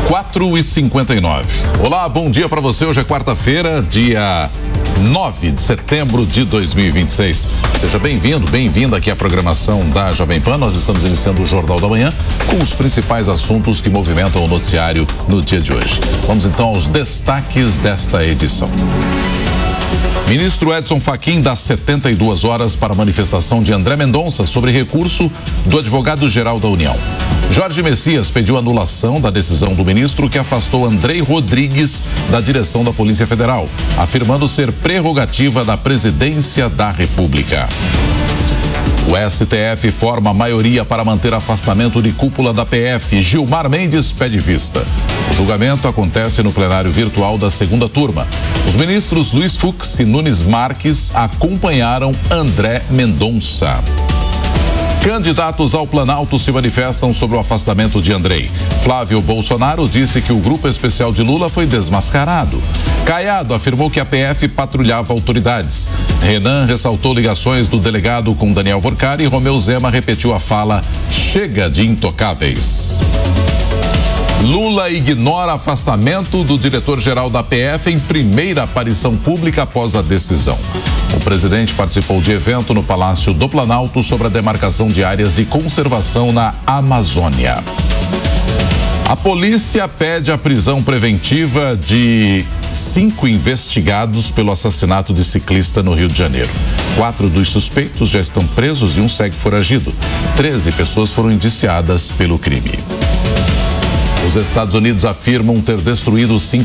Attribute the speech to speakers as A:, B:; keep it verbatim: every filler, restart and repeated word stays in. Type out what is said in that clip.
A: quatro e cinquenta e nove. Olá, bom dia para você. Hoje é quarta-feira, dia nove de setembro de dois mil e vinte e seis. Seja bem-vindo, bem-vinda aqui à programação da Jovem Pan. Nós estamos iniciando o Jornal da Manhã com os principais assuntos que movimentam o noticiário no dia de hoje. Vamos então aos destaques desta edição. Ministro Edson Fachin dá setenta e duas horas para a manifestação de André Mendonça sobre recurso do advogado-geral da União. Jorge Messias pediu anulação da decisão do ministro que afastou Andrei Rodrigues da direção da Polícia Federal, afirmando ser prerrogativa da Presidência da República. O S T F forma a maioria para manter afastamento de cúpula da P F. Gilmar Mendes pede vista. O julgamento acontece no plenário virtual da segunda turma. Os ministros Luiz Fux e Nunes Marques acompanharam André Mendonça. Candidatos ao Planalto se manifestam sobre o afastamento de Andrei. Flávio Bolsonaro disse que o grupo especial de Lula foi desmascarado. Caiado afirmou que a P F patrulhava autoridades. Renan ressaltou ligações do delegado com Daniel Vorcari e Romeu Zema repetiu a fala: chega de intocáveis. Lula ignora afastamento do diretor-geral da P F em primeira aparição pública após a decisão. O presidente participou de evento no Palácio do Planalto sobre a demarcação de áreas de conservação na Amazônia. A polícia pede a prisão preventiva de cinco investigados pelo assassinato de ciclista no Rio de Janeiro. Quatro dos suspeitos já estão presos e um segue foragido. Treze pessoas foram indiciadas pelo crime. Os Estados Unidos afirmam ter destruído cinco